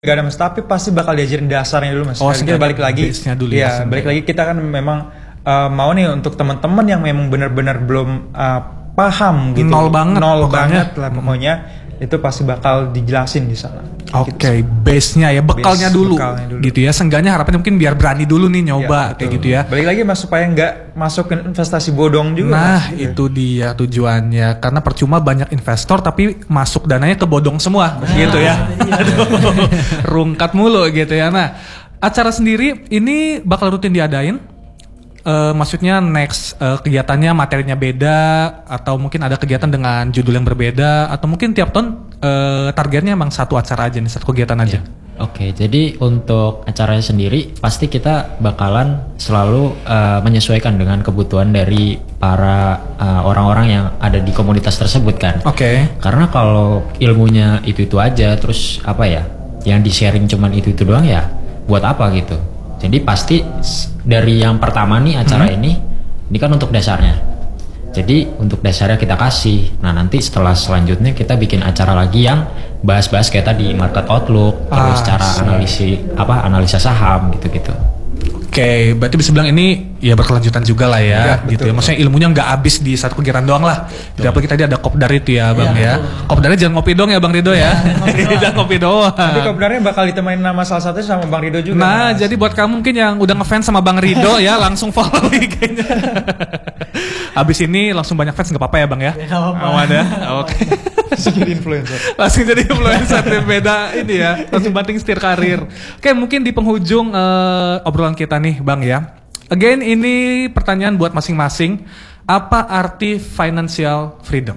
Gak ada mas, tapi pasti bakal diajarin dasarnya dulu mas. Kita balik lagi, dulu ya balik lagi kita kan memang mau nih untuk teman-teman yang memang benar-benar belum paham gitu, nol banget lah pokoknya itu pasti bakal dijelasin di sana. Oke, base-nya ya, bekalnya dulu gitu ya. Seenggaknya harapannya mungkin biar berani dulu nih nyoba kayak gitu ya. Balik lagi mas supaya nggak masuk ke investasi bodong juga. Nah mas, itu dia tujuannya, karena percuma banyak investor tapi masuk dananya ke bodong semua gitu ya. Aduh, rungkat mulu gitu ya. Nah acara sendiri ini bakal rutin diadain. Maksudnya next kegiatannya materinya beda atau mungkin ada kegiatan dengan judul yang berbeda atau mungkin tiap tahun targetnya emang satu acara aja nih, satu kegiatan aja. Oke, jadi untuk acaranya sendiri pasti kita bakalan selalu menyesuaikan dengan kebutuhan dari para orang-orang yang ada di komunitas tersebut kan. Oke. Karena kalau ilmunya itu aja terus apa ya, yang di sharing cuman itu doang ya, buat apa gitu. Jadi pasti dari yang pertama nih acara ini kan untuk dasarnya. Jadi untuk dasarnya kita kasih. Nah nanti setelah selanjutnya kita bikin acara lagi yang bahas-bahas kayak tadi market outlook, terus cara analisa saham gitu-gitu. Oke, berarti bisa bilang ini ya berkelanjutan juga lah ya gitu ya. Maksudnya ilmunya nggak habis di satu kegiatan doang lah. Jadi apalagi tadi ada kopdar itu ya bang ya. Kopdarnya jangan ngopi doang ya bang Rido ya. Jangan ngopi doang. Tapi kopdarnya bakal ditemenin nama salah satunya sama bang Rido juga. Nah jadi buat kamu mungkin yang udah ngefans sama bang Rido ya langsung follow IG-nya. Abis ini langsung banyak fans nggak apa-apa ya bang ya? Nggak apa-apa. Aman ya? Oke. Langsung jadi influencer beda ini ya. Langsung banting setir karir. Oke, mungkin di penghujung obrolan kita nih bang ya. Again ini pertanyaan buat masing-masing. Apa arti financial freedom?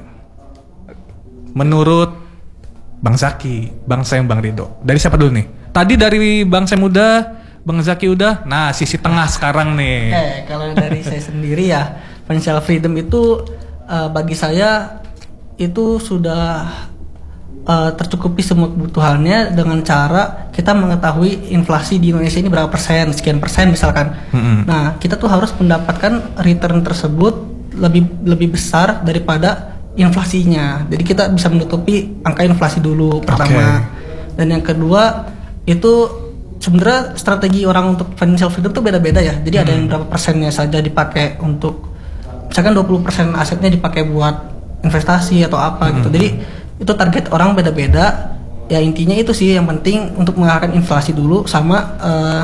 Menurut Bang Zaki, Bang Sam, Bang Rido. Dari siapa dulu nih? Tadi dari Bang Sam udah, Bang Zaki udah. Nah sisi tengah sekarang nih. Oke, kalau dari saya sendiri ya, financial freedom itu bagi saya itu sudah tercukupi semua kebutuhannya dengan cara kita mengetahui inflasi di Indonesia ini berapa persen, sekian persen misalkan. Nah kita tuh harus mendapatkan return tersebut lebih besar daripada inflasinya. Jadi kita bisa menutupi angka inflasi dulu pertama. Dan yang kedua itu sebenarnya strategi orang untuk financial freedom tuh beda-beda ya. Jadi ada yang berapa persennya saja dipakai untuk, misalkan 20% asetnya dipakai buat investasi atau apa gitu. Jadi itu target orang beda-beda. Ya intinya itu sih yang penting untuk mengalahkan inflasi dulu sama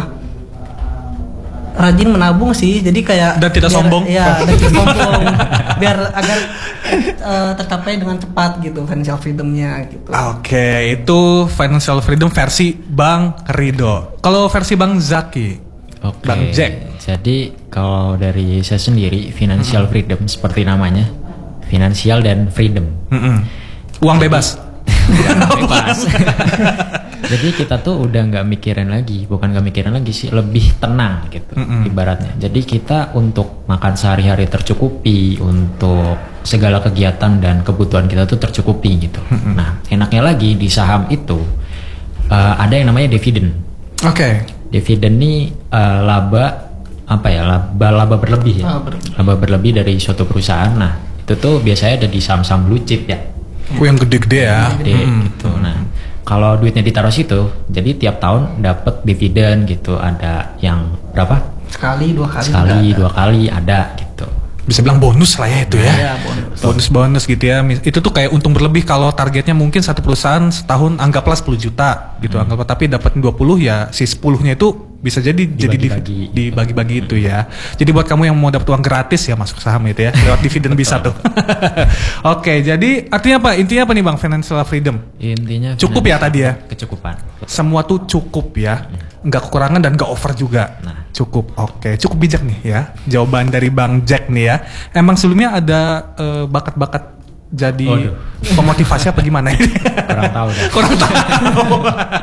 rajin menabung sih. Jadi kayak dan tidak sombong. Ya, dan tidak sombong. Biar agar tercapai dengan cepat gitu financial freedomnya gitu. Oke, itu financial freedom versi Bang Rido. Kalau versi Bang Zaki, Bang Jack. Jadi kalau dari saya sendiri financial freedom seperti namanya, finansial dan freedom. Uang bebas. Bebas. Jadi kita tuh udah nggak mikirin lagi, bukan nggak mikirin lagi sih, lebih tenang gitu ibaratnya. Jadi kita untuk makan sehari-hari tercukupi, untuk segala kegiatan dan kebutuhan kita tuh tercukupi gitu. Nah enaknya lagi di saham itu ada yang namanya dividen. Oke. Dividen nih laba berlebih ya. Laba berlebih dari suatu perusahaan. Nah itu tuh biasanya ada di saham-saham blue chip ya. Yang gede-gede ya. Gede gitu. Nah kalau duitnya ditaruh situ, jadi tiap tahun dapat dividen gitu. Ada yang berapa? Sekali, dua kali ada gitu. Bisa bilang bonus lah ya itu ya. Iya, Bonus gitu ya. Itu tuh kayak untung berlebih kalau targetnya mungkin satu perusahaan setahun anggaplah 10 juta gitu. Anggaplah tapi dapat 20 ya si 10-nya itu bisa jadi dibagi-bagi itu ya. Jadi buat kamu yang mau dapat uang gratis ya masuk saham itu ya. Lewat dividen bisa tuh. Oke, jadi artinya apa? Intinya apa nih Bang financial freedom? Intinya cukup ya tadi ya. Kecukupan. Semua tuh cukup ya. Nggak kekurangan dan nggak over juga. Nah. Cukup. Oke, cukup bijak nih ya. Jawaban dari Bang Jack nih ya. Emang sebelumnya ada bakat-bakat jadi pemotivasi apa gimana ini? Kurang tahu deh. Kurang tahu.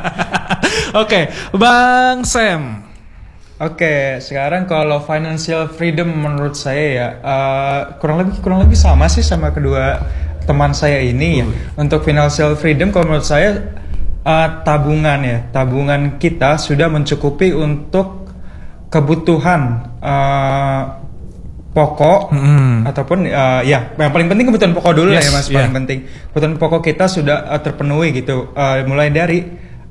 Oke, Bang Sam. Oke, sekarang kalau financial freedom menurut saya ya kurang lebih sama sih sama kedua teman saya ini ya. Untuk financial freedom kalau menurut saya tabungan kita sudah mencukupi untuk kebutuhan pokok ataupun ya yang paling penting kebutuhan pokok dulu lah ya mas, paling penting kebutuhan pokok kita sudah terpenuhi gitu, mulai dari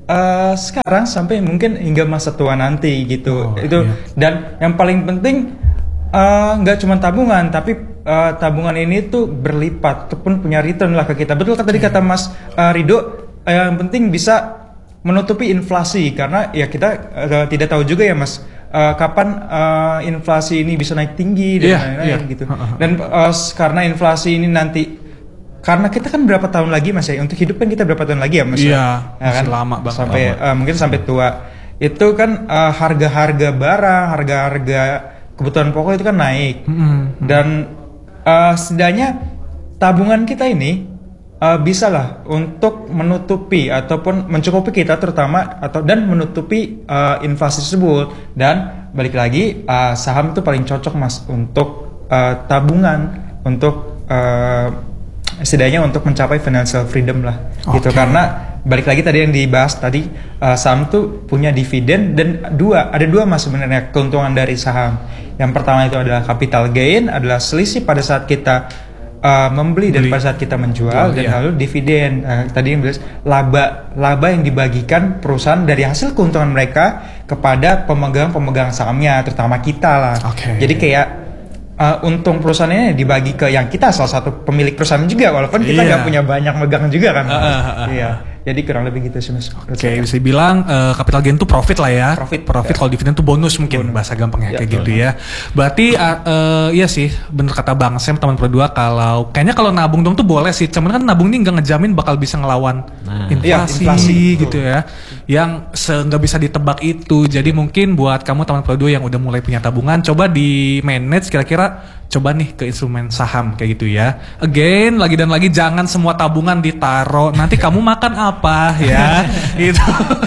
sekarang sampai mungkin hingga masa tua nanti gitu. Itu iya. Dan yang paling penting nggak cuma tabungan, tapi tabungan ini tuh berlipat ataupun punya return lah ke kita. Betul kan tadi kata Mas Rido, yang penting bisa menutupi inflasi, karena ya kita tidak tahu juga ya Mas kapan inflasi ini bisa naik tinggi dan lain-lain gitu. Dan karena inflasi ini nanti, karena kita kan berapa tahun lagi Mas ya, untuk hidup kan kita berapa tahun lagi ya Mas? Iya, ya, masih lama banget. Sampai mungkin sampai tua. Itu kan harga-harga barang, harga-harga kebutuhan pokok itu kan naik. Dan setidaknya tabungan kita ini bisa lah untuk menutupi ataupun mencukupi kita terutama dan menutupi inflasi tersebut. Dan balik lagi saham itu paling cocok Mas untuk tabungan, untuk setidaknya untuk mencapai financial freedom lah gitu. Karena balik lagi tadi yang dibahas tadi, saham tuh punya dividen, dan ada dua Mas sebenarnya keuntungan dari saham. Yang pertama itu adalah capital gain, adalah selisih pada saat kita membeli dan pada saat kita menjual, dan lalu dividen tadi yang bilang laba yang dibagikan perusahaan dari hasil keuntungan mereka kepada pemegang sahamnya, terutama kita lah. Jadi kayak untung perusahaan ini dibagi ke yang kita salah satu pemilik perusahaan juga, walaupun kita nggak punya banyak megang juga kan. Iya. Jadi kurang lebih gitu sih Mas. Bisa dibilang capital gain itu profit lah ya. Profit. Kalau dividen itu bonus mungkin bahasa gampangnya kayak gitu ya. Berarti iya sih bener kata Bang Sam teman berdua, kayaknya kalau nabung dong tuh boleh sih. Cuman kan nabung ini nggak ngejamin bakal bisa ngelawan inflasi gitu ya. Yang nggak bisa ditebak itu. Jadi mungkin buat kamu teman berdua yang udah mulai punya tabungan, coba di manage kira-kira, coba nih ke instrumen saham kayak gitu ya. Again, lagi dan lagi jangan semua tabungan ditaro, nanti kamu makan apa ya gitu.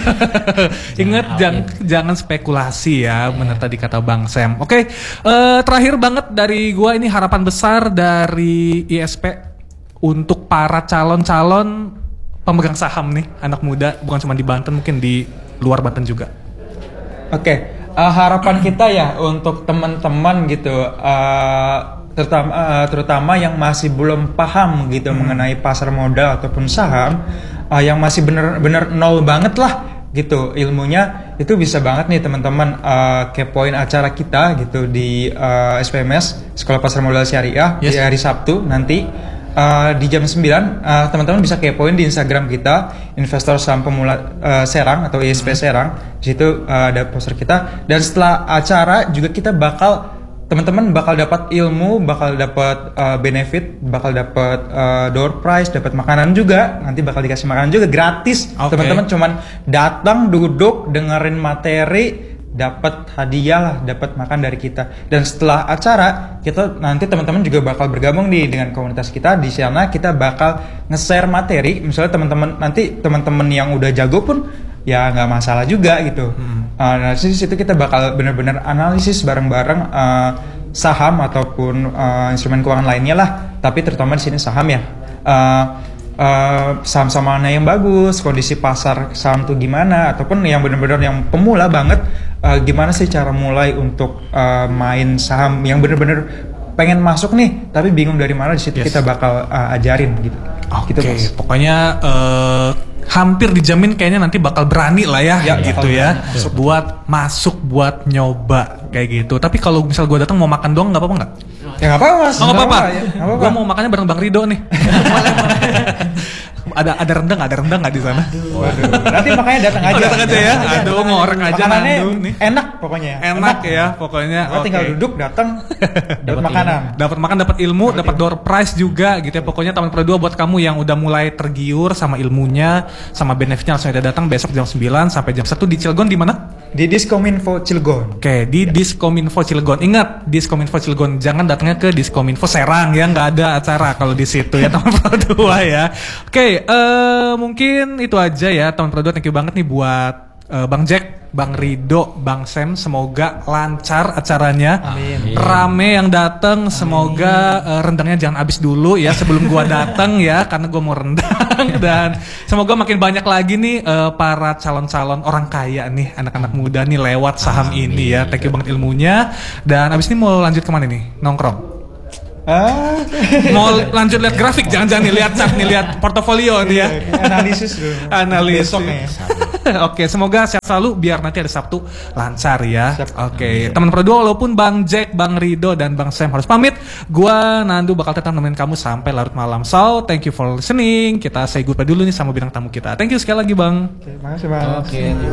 Ingat jangan spekulasi ya, benar tadi kata Bang Sam. Oke, terakhir banget dari gua, ini harapan besar dari ISP untuk para calon-calon pemegang saham nih, anak muda, bukan cuma di Banten, mungkin di luar Banten juga. Oke. Harapan kita ya untuk teman-teman gitu, terutama yang masih belum paham gitu mengenai pasar modal ataupun saham, yang masih bener-bener nol banget lah gitu ilmunya, itu bisa banget nih teman-teman kepoin acara kita gitu di SPMS Sekolah Pasar Modal Syariah di hari Sabtu nanti. Di jam 9 teman-teman bisa kepoin di Instagram kita, Investor Saham Pemula Serang atau ISP Serang. Di situ ada poster kita, dan setelah acara juga kita teman-teman bakal dapat ilmu, bakal dapat benefit, bakal dapat door prize, dapat makanan juga. Nanti bakal dikasih makanan juga gratis. Teman-teman cuman datang, duduk, dengerin materi, dapat hadiah lah, dapat makan dari kita. Dan setelah acara kita nanti teman-teman juga bakal bergabung dengan komunitas kita. Di sana kita bakal nge-share materi. Misalnya teman-teman yang udah jago pun ya nggak masalah juga gitu. Nah di situ kita bakal benar-benar analisis bareng-bareng saham ataupun instrumen keuangan lainnya lah. Tapi terutama di sini saham ya. Saham-saham mana yang bagus, kondisi pasar saham tuh gimana, ataupun yang benar-benar yang pemula banget, gimana sih cara mulai untuk main saham, yang benar-benar pengen masuk nih tapi bingung dari mana. Di situ kita bakal ajarin gitu. Gitu, pokoknya hampir dijamin kayaknya nanti bakal berani lah ya gitu ya, buat masuk, buat nyoba kayak gitu. Tapi kalau misal gue datang mau makan doang nggak apa-apa nggak? Ya nggak apa-apa Mas. Nggak apa-apa. Gue mau makannya bareng Bang Rido nih. Ada rendang nggak di sana? Waduh. Nanti makanya datang aja. Datang aja ya. Aduh, ngorek aja nandu nih. Enak pokoknya. Enak ya pokoknya. Tinggal duduk, datang, dapat makanan. Dapat makan, dapat ilmu, dapat door prize juga gitu ya. Pokoknya teman berdua buat kamu yang udah mulai tergiur sama ilmunya, sama benefitnya, langsung aja datang besok jam 9 sampai jam 1 di Cilegon. Di mana? Di Diskominfo Cilegon. Oke, di Diskominfo Cilegon. Ingat, Diskominfo Cilegon, jangan datangnya ke Diskominfo Serang ya, nggak ada acara kalau di situ ya teman berdua ya. Oke, mungkin itu aja ya teman berdua. Thank you banget nih buat Bang Jack, Bang Rido, Bang Sam. Semoga lancar acaranya. Amin. Rame yang datang. Semoga rendangnya jangan habis dulu ya sebelum gua datang ya, karena gua mau rendang. Dan semoga makin banyak lagi nih para calon-calon orang kaya nih, anak-anak muda nih lewat saham ini ya. Thank you banget ilmunya. Dan abis ini mau lanjut kemana nih? Nongkrong? Mau lanjut lihat grafik, jangan-jangan nih lihat chart nih, lihat portofolio nih ya. Analisis dulu. Analisis. Besok ya. Oke, semoga sehat selalu biar nanti ada Sabtu lancar ya. Siap. Oke, teman berdua walaupun Bang Jack, Bang Rido dan Bang Sam harus pamit, gua Nandu bakal tetap nemenin kamu sampai larut malam. So, thank you for listening. Kita say goodbye dulu nih sama bintang tamu kita. Thank you sekali lagi, Bang. Oke, makasih Bang. Oke.